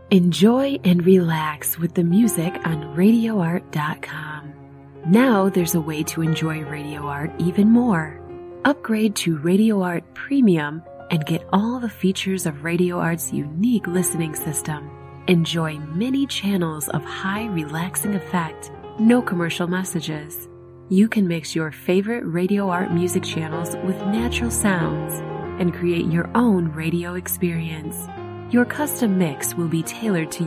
Enjoy and relax with the music on RadioArt.com. Now there's a way to enjoy Radio Art even more. Upgrade to Radio Art Premium and get all the features of Radio Art's unique listening system. Enjoy many channels of high relaxing effect, no commercial messages. You can mix your favorite Radio Art music channels with natural sounds and create your own radio experience. Your custom mix will be tailored to